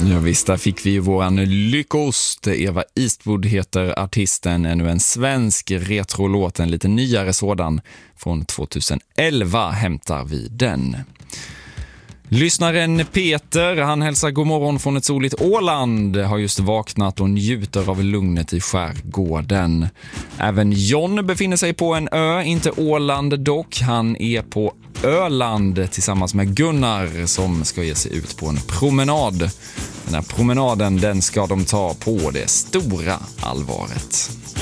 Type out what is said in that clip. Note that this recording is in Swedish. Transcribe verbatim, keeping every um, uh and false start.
Ja visst, där fick vi ju våran lyckost. Eva Eastwood heter artisten, ännu en svensk retrolåt, en lite nyare sådan. Från tjugoelva hämtar vi den. Lyssnaren Peter, han hälsar god morgon från ett soligt Åland, har just vaknat och njuter av lugnet i skärgården. Även John befinner sig på en ö, inte Åland dock. Han är på Öland tillsammans med Gunnar som ska ge sig ut på en promenad. Den här promenaden, den ska de ta på det stora allvaret.